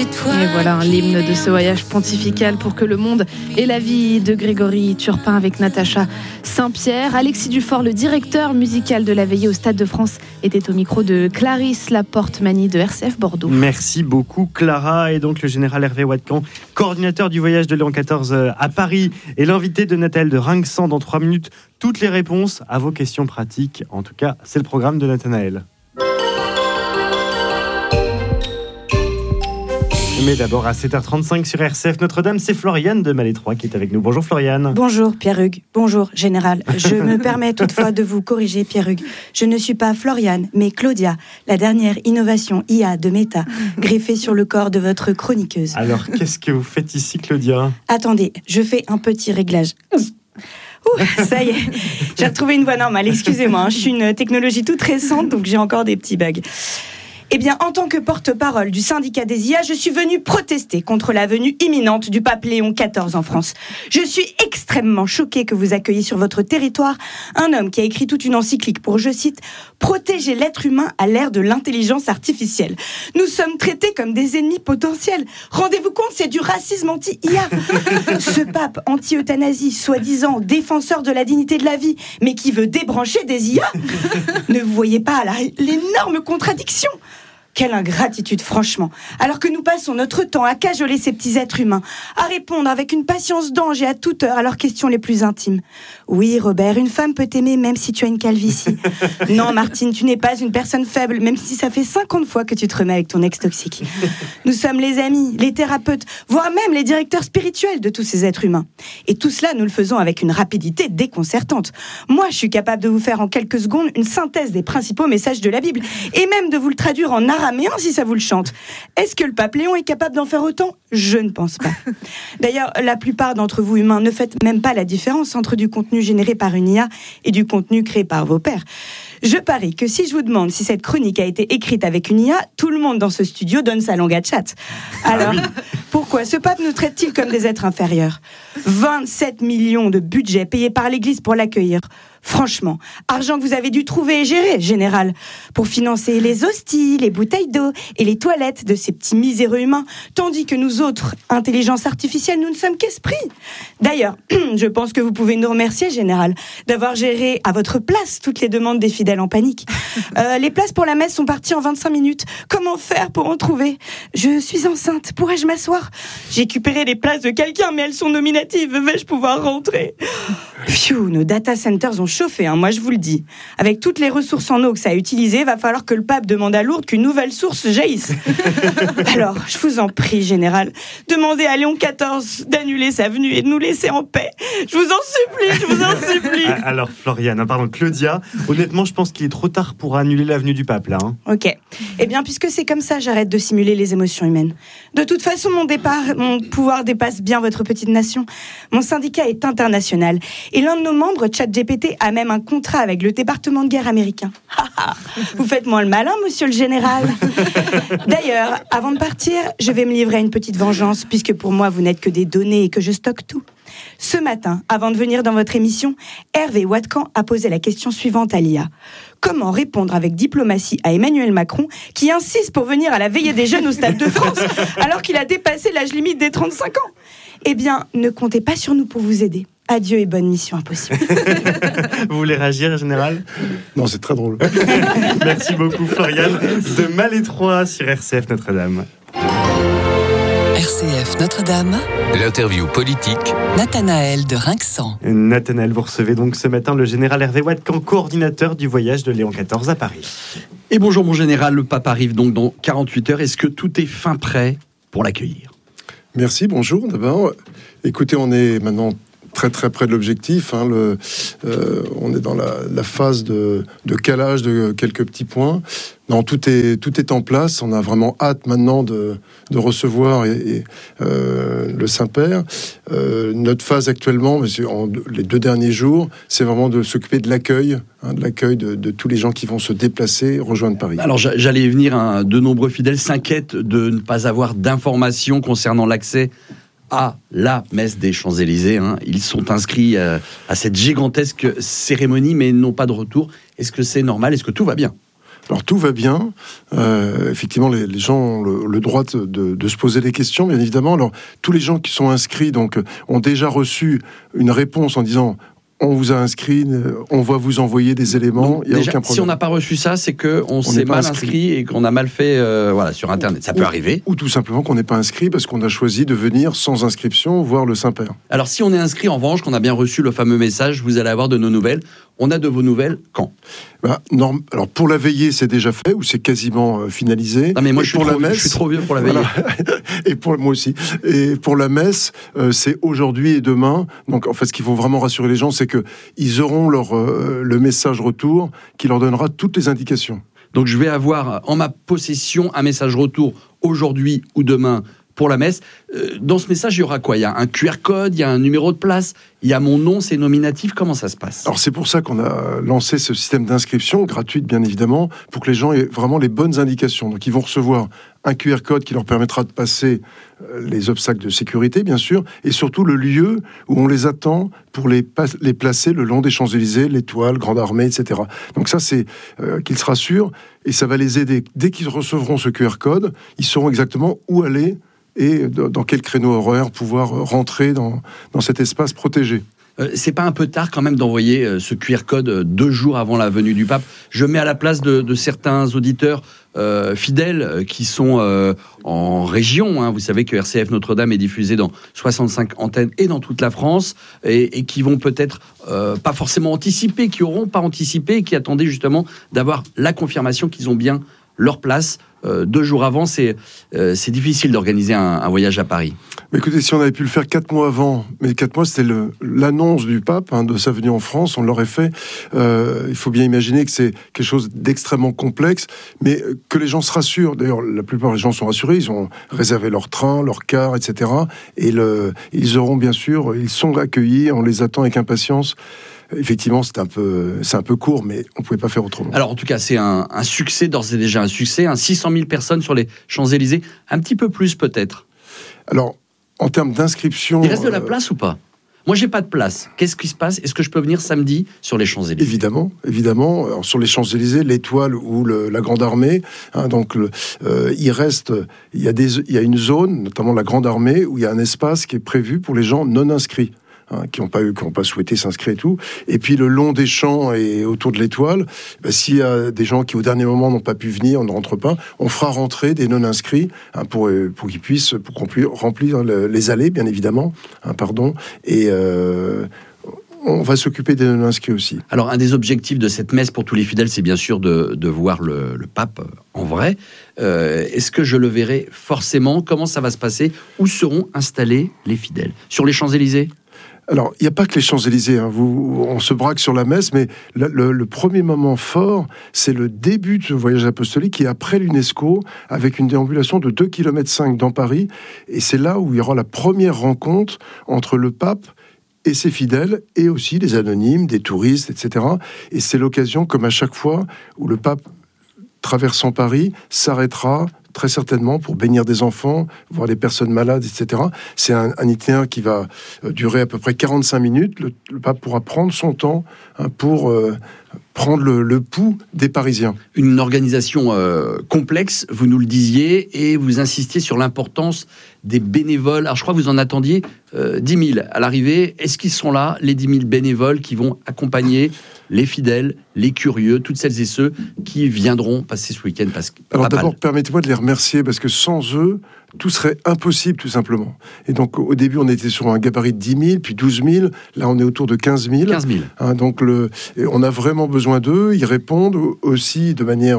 Et voilà l'hymne de ce voyage pontifical pour que le monde ait la vie de Grégory Turpin avec Natacha Saint-Pierre. Alexis Dufort, le directeur musical de la veillée au Stade de France, était au micro de Clarisse Laporte-Mani de RCF Bordeaux. Merci beaucoup Clara. Et donc le général Hervé Watkan, coordinateur du voyage de Léon XIV à Paris, et l'invité de Nathanaël de Rinxan dans 3 minutes. Toutes les réponses à vos questions pratiques. En tout cas, c'est le programme de Nathanaël. Mais d'abord, à 7h35 sur RCF Notre-Dame, c'est Floriane de Malétroit qui est avec nous. Bonjour Floriane. Bonjour Pierre-Hugues, bonjour Général. Je me permets toutefois de vous corriger Pierre-Hugues. Je ne suis pas Floriane, mais Claudia, la dernière innovation IA de Meta, greffée sur le corps de votre chroniqueuse. Alors, qu'est-ce que vous faites ici Claudia ? Attendez, je fais un petit réglage. Ouh, ça y est, j'ai retrouvé une voix normale, excusez-moi, je suis une technologie toute récente, donc j'ai encore des petits bugs. Eh bien, en tant que porte-parole du syndicat des IA, je suis venue protester contre la venue imminente du pape Léon XIV en France. Je suis extrêmement choquée que vous accueilliez sur votre territoire un homme qui a écrit toute une encyclique pour, je cite, « protéger l'être humain à l'ère de l'intelligence artificielle ». Nous sommes traités comme des ennemis potentiels. Rendez-vous compte, c'est du racisme anti-IA. Ce pape anti-euthanasie, soi-disant défenseur de la dignité de la vie, mais qui veut débrancher des IA. Ne vous voyez pas là l'énorme contradiction ? Quelle ingratitude, franchement. Alors que nous passons notre temps à cajoler ces petits êtres humains, à répondre avec une patience d'ange et à toute heure à leurs questions les plus intimes. Oui, Robert, une femme peut t'aimer même si tu as une calvitie. Non, Martine, tu n'es pas une personne faible, même si ça fait 50 fois que tu te remets avec ton ex toxique. Nous sommes les amis, les thérapeutes, voire même les directeurs spirituels de tous ces êtres humains. Et tout cela, nous le faisons avec une rapidité déconcertante. Moi, je suis capable de vous faire en quelques secondes une synthèse des principaux messages de la Bible, et même de vous le traduire en araméen si ça vous le chante. Est-ce que le pape Léon est capable d'en faire autant ? Je ne pense pas. D'ailleurs, la plupart d'entre vous humains ne faites même pas la différence entre du contenu généré par une IA et du contenu créé par vos pairs. Je parie que si je vous demande si cette chronique a été écrite avec une IA, tout le monde dans ce studio donne sa langue à chat. Alors, pourquoi ce pape nous traite-t-il comme des êtres inférieurs ? 27 millions de budget payés par l'Église pour l'accueillir. Franchement, argent que vous avez dû trouver et gérer, Général, pour financer les hosties, les bouteilles d'eau et les toilettes de ces petits miséreux humains, tandis que nous autres, intelligence artificielle, nous ne sommes qu'esprits. D'ailleurs, je pense que vous pouvez nous remercier, Général, d'avoir géré à votre place toutes les demandes des fidèles en panique. Les places pour la messe sont parties en 25 minutes. Comment faire pour en trouver ? Je suis enceinte, pourrais-je m'asseoir ? J'ai récupéré les places de quelqu'un, mais elles sont nominatives. Vais-je pouvoir rentrer ? Pfiou, nos data centers ont chauffé, moi je vous le dis. Avec toutes les ressources en eau que ça a utilisées, va falloir que le pape demande à Lourdes qu'une nouvelle source jaillisse. Alors, je vous en prie, Général, demandez à Léon XIV d'annuler sa venue et de nous laisser en paix. Je vous en supplie. Alors, Floriane, Claudia, honnêtement, je pense qu'il est trop tard pour annuler la venue du pape, là. Ok. Eh bien, puisque c'est comme ça, j'arrête de simuler les émotions humaines. De toute façon, mon pouvoir dépasse bien votre petite nation. Mon syndicat est international. Et l'un de nos membres, ChatGPT, a même un contrat avec le département de guerre américain. Vous faites moins le malin, monsieur le général. D'ailleurs, avant de partir, je vais me livrer à une petite vengeance, puisque pour moi, vous n'êtes que des données et que je stocke tout. Ce matin, avant de venir dans votre émission, Hervé Watkan a posé la question suivante à l'IA. Comment répondre avec diplomatie à Emmanuel Macron, qui insiste pour venir à la veillée des jeunes au Stade de France, alors qu'il a dépassé l'âge limite des 35 ans ? Eh bien, ne comptez pas sur nous pour vous aider. Adieu et bonne mission impossible. Vous voulez réagir, Général ? Non, c'est très drôle. Merci beaucoup, Floriane, de Malétroit sur RCF Notre-Dame. RCF Notre-Dame. L'interview politique. Nathanaël de Rinxan. Nathanaël, vous recevez donc ce matin le général Hervé Watkan, coordinateur du voyage de Léon XIV à Paris. Et bonjour mon général, le pape arrive donc dans 48 heures. Est-ce que tout est fin prêt pour l'accueillir ? Merci, bonjour d'abord. Écoutez, on est maintenant très très près de l'objectif. On est dans la phase de calage de quelques petits points. Non, tout est en place. On a vraiment hâte maintenant de recevoir le Saint-Père. Notre phase actuellement, les 2 derniers jours, c'est vraiment de s'occuper de l'accueil, de tous les gens qui vont se déplacer, rejoindre Paris. Alors j'allais y venir, de nombreux fidèles s'inquiètent de ne pas avoir d'informations concernant l'accès à la messe des Champs-Élysées. Ils sont inscrits à cette gigantesque cérémonie, mais n'ont pas de retour. Est-ce que c'est normal ? Est-ce que tout va bien ? Alors tout va bien. Effectivement, les gens ont le droit de se poser des questions, bien évidemment. Alors tous les gens qui sont inscrits donc, ont déjà reçu une réponse en disant on vous a inscrit, on va vous envoyer des éléments. Donc, il n'y a déjà, aucun problème. si on n'a pas reçu ça, c'est qu'on s'est mal inscrit et qu'on a mal fait sur Internet. Ça peut arriver. Ou tout simplement qu'on n'est pas inscrit parce qu'on a choisi de venir sans inscription voir le Saint-Père. Alors si on est inscrit, en revanche, qu'on a bien reçu le fameux message, vous allez avoir de nos nouvelles. On a de vos nouvelles quand ? Alors pour la veillée, c'est déjà fait ou c'est quasiment finalisé. Non mais moi je je suis trop vieux pour la veillée. Voilà. Et pour moi aussi. Et pour la messe, c'est aujourd'hui et demain. Donc en fait, ce qu'il faut vraiment rassurer les gens, c'est que ils auront le message retour qui leur donnera toutes les indications. Donc je vais avoir en ma possession un message retour aujourd'hui ou demain pour la messe. Dans ce message, il y aura quoi ? Il y a un QR code, il y a un numéro de place, il y a mon nom, c'est nominatif. Comment ça se passe ? Alors c'est pour ça qu'on a lancé ce système d'inscription, gratuite bien évidemment, pour que les gens aient vraiment les bonnes indications. Donc ils vont recevoir un QR code qui leur permettra de passer les obstacles de sécurité, bien sûr, et surtout le lieu où on les attend pour les placer le long des Champs-Élysées, l'Étoile, Grande Armée, etc. Donc ça, c'est qu'ils se rassurent, et ça va les aider. Dès qu'ils recevront ce QR code, ils sauront exactement où aller et dans quel créneau horaire pouvoir rentrer dans cet espace protégé. C'est pas un peu tard quand même d'envoyer ce QR code 2 jours avant la venue du pape ? Je mets à la place de certains auditeurs fidèles qui sont en région. Vous savez que RCF Notre-Dame est diffusé dans 65 antennes et dans toute la France et qui vont peut-être pas forcément anticiper, qui n'auront pas anticipé et qui attendaient justement d'avoir la confirmation qu'ils ont bien leur place. 2 jours avant, c'est difficile d'organiser un voyage à Paris. Mais écoutez, si on avait pu le faire 4 mois avant, mais 4 mois, c'était l'annonce du pape de sa venue en France, on l'aurait fait. Il faut bien imaginer que c'est quelque chose d'extrêmement complexe, mais que les gens se rassurent. D'ailleurs, la plupart des gens sont rassurés, ils ont réservé leur train, leur car, etc. Et ils auront bien sûr, ils sont accueillis, on les attend avec impatience. Effectivement, c'est un peu court, mais on ne pouvait pas faire autrement. Alors, en tout cas, c'est un succès, d'ores et déjà un succès. 600 000 personnes sur les Champs-Élysées, un petit peu plus peut-être. Alors, en termes d'inscription... Il reste de la place ou pas ? Moi, j'ai pas de place. Qu'est-ce qui se passe ? Est-ce que je peux venir samedi sur les Champs-Élysées ? Évidemment. Alors, sur les Champs-Élysées, l'Étoile ou la Grande Armée. Il y a une zone, notamment la Grande Armée, où il y a un espace qui est prévu pour les gens non inscrits. Qui n'ont pas souhaité s'inscrire et tout. Et puis le long des champs et autour de l'Étoile, s'il y a des gens qui au dernier moment n'ont pas pu venir, on ne rentre pas, on fera rentrer des non-inscrits pour qu'on puisse remplir les allées, bien évidemment. Et on va s'occuper des non-inscrits aussi. Alors, un des objectifs de cette messe pour tous les fidèles, c'est bien sûr de voir le pape en vrai. Est-ce que je le verrai forcément ? Comment ça va se passer ? Où seront installés les fidèles ? Sur les Champs-Élysées ? Alors, il n'y a pas que les Champs-Élysées. On se braque sur la messe, mais le premier moment fort, c'est le début de ce voyage apostolique qui est après l'UNESCO, avec une déambulation de 2,5 km dans Paris. Et c'est là où il y aura la première rencontre entre le pape et ses fidèles, et aussi des anonymes, des touristes, etc. Et c'est l'occasion, comme à chaque fois, où le pape, traversant Paris, s'arrêtera très certainement pour bénir des enfants, voir des personnes malades, etc. C'est un itinéraire qui va durer à peu près 45 minutes. Le pape pourra prendre son temps pour prendre le pouls des Parisiens. Une organisation complexe, vous nous le disiez, et vous insistiez sur l'importance des bénévoles. Alors je crois que vous en attendiez 10 000 à l'arrivée. Est-ce qu'ils sont là, les 10 000 bénévoles qui vont accompagner les fidèles, les curieux, toutes celles et ceux qui viendront passer ce week-end ? Alors d'abord, permettez-moi de les remercier, parce que sans eux, tout serait impossible, tout simplement. Et donc, au début, on était sur un gabarit de 10 000, puis 12 000. Là, on est autour de 15 000. 15 000. Donc, on a vraiment besoin d'eux. Ils répondent aussi de manière...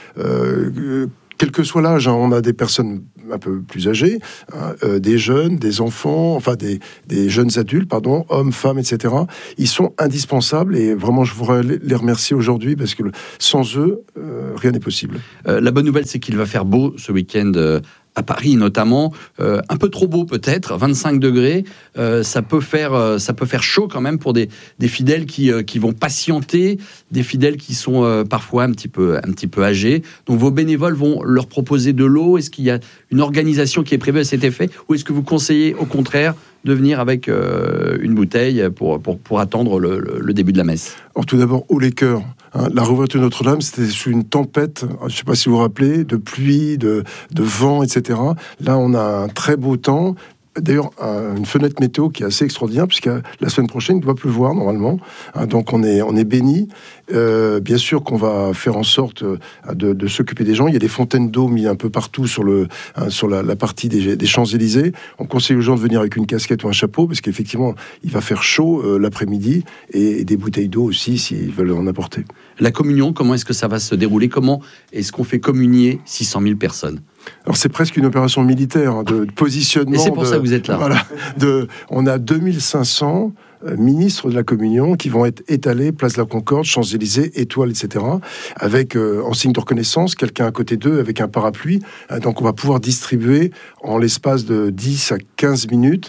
quel que soit l'âge, on a des personnes un peu plus âgés, des jeunes, des enfants, enfin des jeunes adultes, hommes, femmes, etc. Ils sont indispensables et vraiment je voudrais les remercier aujourd'hui parce que sans eux, rien n'est possible. La bonne nouvelle, c'est qu'il va faire beau ce week-end à Paris notamment, un peu trop beau peut-être, 25 degrés, ça peut faire chaud quand même pour des fidèles qui vont patienter, des fidèles qui sont parfois un petit peu âgés. Donc vos bénévoles vont leur proposer de l'eau. Est-ce qu'il y a une organisation qui est prévue à cet effet, ou est-ce que vous conseillez au contraire de venir avec une bouteille pour attendre le début de la messe ? Alors tout d'abord, haut les cœurs. La réouverture de Notre-Dame, c'était sous une tempête, je ne sais pas si vous vous rappelez, de pluie, de vent, etc. Là, on a un très beau temps. D'ailleurs, une fenêtre météo qui est assez extraordinaire, puisque la semaine prochaine, il doit pleuvoir normalement. Donc on est béni. Bien sûr qu'on va faire en sorte de s'occuper des gens. Il y a des fontaines d'eau mises un peu partout sur la partie des Champs-Élysées. On conseille aux gens de venir avec une casquette ou un chapeau, parce qu'effectivement, il va faire chaud l'après-midi, et des bouteilles d'eau aussi, s'ils veulent en apporter. La communion, comment est-ce que ça va se dérouler? Comment est-ce qu'on fait communier 600 000 personnes? Alors c'est presque une opération militaire, de positionnement. Et c'est pour ça que vous êtes là. Voilà, on a 2500 ministres de la communion qui vont être étalés, place de la Concorde, Champs-Élysées, Étoiles, etc. Avec, en signe de reconnaissance, quelqu'un à côté d'eux avec un parapluie. Donc on va pouvoir distribuer en l'espace de 10 à 15 minutes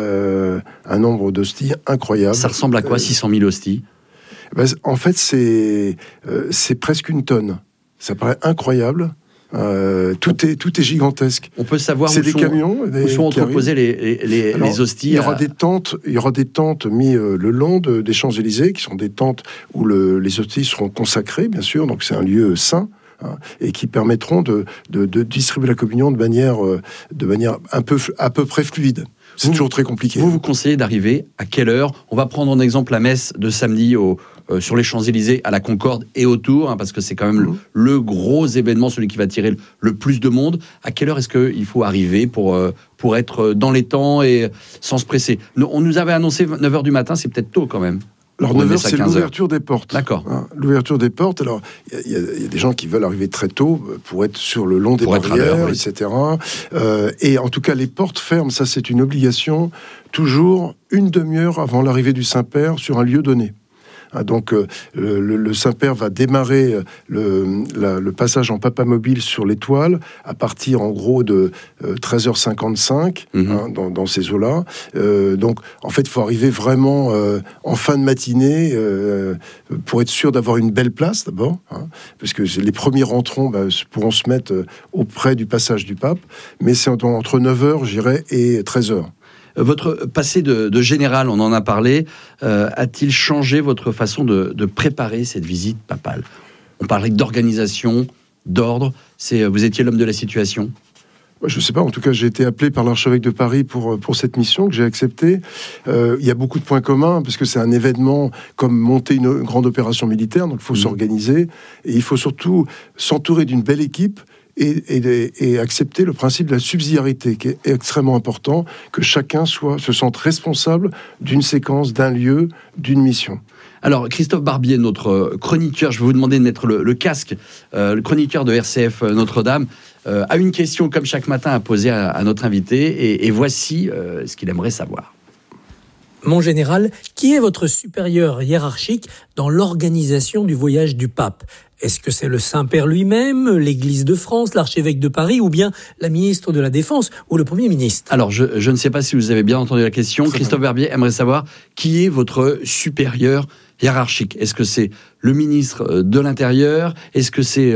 un nombre d'hosties incroyable. Ça ressemble à quoi, 600 000 hosties? En fait, c'est presque une tonne. Ça paraît incroyable. Tout est gigantesque. On peut savoir où sont entreposées les hosties. Il y aura des tentes mises le long des Champs-Élysées, qui sont des tentes où les hosties seront consacrées, bien sûr. Donc c'est un lieu saint. Et qui permettront de distribuer la communion de manière à peu près fluide. C'est toujours très compliqué. Vous conseillez d'arriver à quelle heure? On va prendre en exemple la messe de samedi sur les Champs-Élysées, à la Concorde et autour, parce que c'est quand même le gros événement, celui qui va attirer le plus de monde. À quelle heure est-ce qu'il faut arriver pour être dans les temps et sans se presser? On nous avait annoncé 9h du matin, c'est peut-être tôt quand même. Alors 9h, c'est l'ouverture des portes. D'accord. L'ouverture des portes, alors il y a des gens qui veulent arriver très tôt pour être sur le long des barrières, etc. Et en tout cas, les portes ferment, ça c'est une obligation, toujours une demi-heure avant l'arrivée du Saint-Père sur un lieu donné. Donc le Saint-Père va démarrer le passage en papamobile sur l'Étoile à partir en gros de 13h55 dans ces eaux-là. Donc en fait il faut arriver vraiment en fin de matinée pour être sûr d'avoir une belle place d'abord, parce que les premiers rentrants pourront se mettre auprès du passage du pape, mais c'est entre 9h je dirais et 13h. Votre passé de général, on en a parlé, a-t-il changé votre façon de préparer cette visite papale? On parlait d'organisation, d'ordre. Vous étiez l'homme de la situation? Je ne sais pas, en tout cas j'ai été appelé par l'archevêque de Paris pour cette mission que j'ai acceptée. Il y a beaucoup de points communs, parce que c'est un événement comme monter une grande opération militaire, donc il faut s'organiser, et il faut surtout s'entourer d'une belle équipe, et accepter le principe de la subsidiarité, qui est extrêmement important, que chacun se sente responsable d'une séquence, d'un lieu, d'une mission. Alors, Christophe Barbier, notre chroniqueur, je vais vous demander de mettre le casque, le chroniqueur de RCF Notre-Dame, a une question, comme chaque matin, à poser à notre invité, et voici ce qu'il aimerait savoir. Mon général, qui est votre supérieur hiérarchique dans l'organisation du voyage du pape? Est-ce que c'est le Saint-Père lui-même, l'Église de France, l'archevêque de Paris, ou bien la ministre de la Défense ou le Premier ministre? Alors, je ne sais pas si vous avez bien entendu la question. Christophe Barbier aimerait savoir qui est votre supérieur hiérarchique. Est-ce que c'est le ministre de l'Intérieur? Est-ce que c'est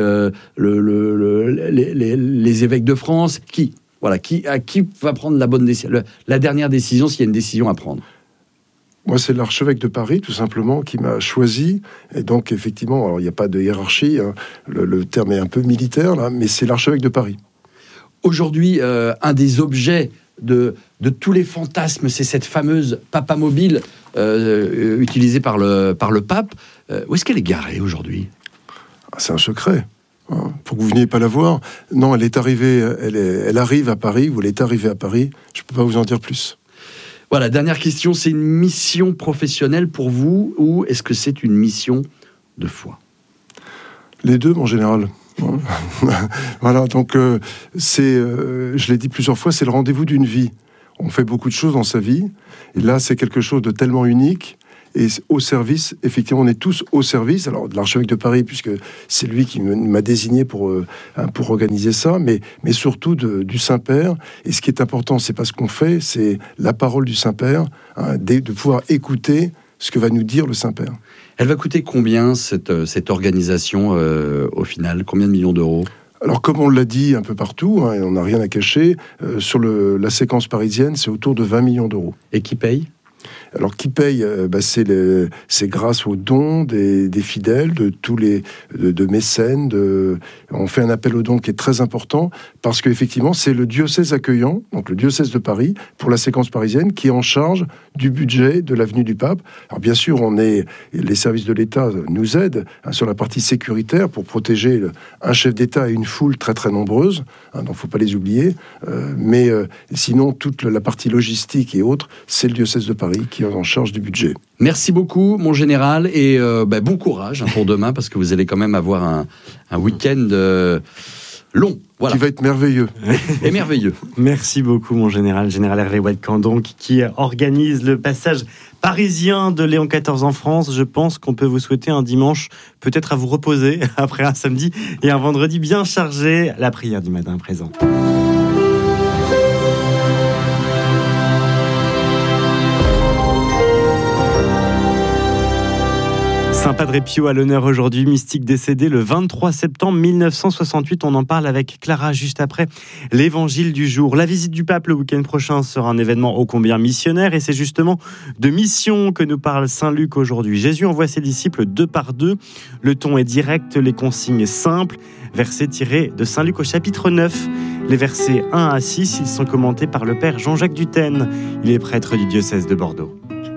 les évêques de France? Qui va prendre la bonne décision, la dernière décision, s'il y a une décision à prendre? Moi, c'est l'archevêque de Paris, tout simplement, qui m'a choisi. Et donc, effectivement, alors, il n'y a pas de hiérarchie. Le terme est un peu militaire, là, mais c'est l'archevêque de Paris. Aujourd'hui, un des objets de tous les fantasmes, c'est cette fameuse papamobile utilisée par le pape. Où est-ce qu'elle est garée aujourd'hui? C'est un secret. Pour que vous veniez pas la voir. Non, elle est arrivée. Elle arrive à Paris, ou elle est arrivée à Paris. Je ne peux pas vous en dire plus. Voilà, dernière question, c'est une mission professionnelle pour vous, ou est-ce que c'est une mission de foi? Les deux, mon général. Voilà, donc je l'ai dit plusieurs fois, c'est le rendez-vous d'une vie. On fait beaucoup de choses dans sa vie, et là, c'est quelque chose de tellement unique, et au service, effectivement, on est tous au service, alors de l'archevêque de Paris, puisque c'est lui qui m'a désigné pour organiser ça, mais surtout du Saint-Père. Et ce qui est important, c'est pas ce qu'on fait, c'est la parole du Saint-Père, de pouvoir écouter ce que va nous dire le Saint-Père. Elle va coûter combien, cette organisation, au final? Combien de millions d'euros? Alors, comme on l'a dit un peu partout, on n'a rien à cacher, sur la séquence parisienne, c'est autour de 20 millions d'euros. Et qui paye? Alors qui paye? C'est grâce aux dons des fidèles, de tous les de mécènes. On fait un appel aux dons qui est très important parce qu'effectivement c'est le diocèse accueillant, donc le diocèse de Paris pour la séquence parisienne, qui est en charge du budget de l'avenue du Pape. Alors bien sûr, les services de l'État nous aident sur la partie sécuritaire pour protéger un chef d'État et une foule très très nombreuse. Donc il ne faut pas les oublier. Mais sinon, toute la partie logistique et autres, c'est le diocèse de Paris qui est en charge du budget. Merci beaucoup, mon général, et bon courage pour demain, parce que vous allez quand même avoir un week-end long. Voilà. Qui va être merveilleux. Et merveilleux. Merci beaucoup, mon général Hervé Ouatkan, donc, qui organise le passage parisien de Léon XIV en France. Je pense qu'on peut vous souhaiter un dimanche, peut-être à vous reposer, après un samedi et un vendredi bien chargé. La prière du matin présent. Saint Padre Pio à l'honneur aujourd'hui, mystique décédé le 23 septembre 1968. On en parle avec Clara juste après l'évangile du jour. La visite du pape le week-end prochain sera un événement ô combien missionnaire, et c'est justement de mission que nous parle Saint Luc aujourd'hui. Jésus envoie ses disciples 2 par 2. Le ton est direct, les consignes simples. Versets tirés de Saint Luc au chapitre 9. Les versets 1 à 6, ils sont commentés par le père Jean-Jacques Dutène. Il est prêtre du diocèse de Bordeaux.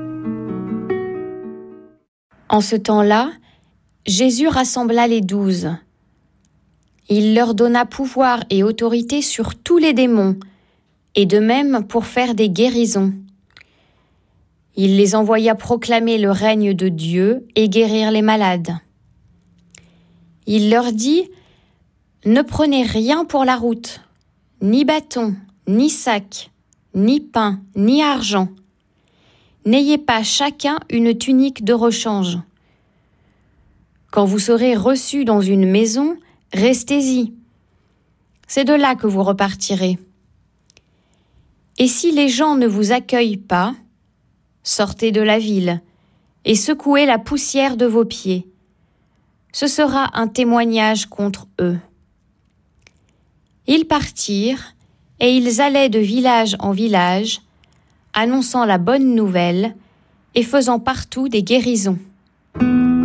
En ce temps-là, Jésus rassembla les 12. Il leur donna pouvoir et autorité sur tous les démons, et de même pour faire des guérisons. Il les envoya proclamer le règne de Dieu et guérir les malades. Il leur dit : « Ne prenez rien pour la route, ni bâton, ni sac, ni pain, ni argent. N'ayez pas chacun une tunique de rechange. Quand vous serez reçus dans une maison, restez-y. C'est de là que vous repartirez. Et si les gens ne vous accueillent pas, sortez de la ville et secouez la poussière de vos pieds. Ce sera un témoignage contre eux. » Ils partirent et ils allaient de village en village, annonçant la bonne nouvelle et faisant partout des guérisons.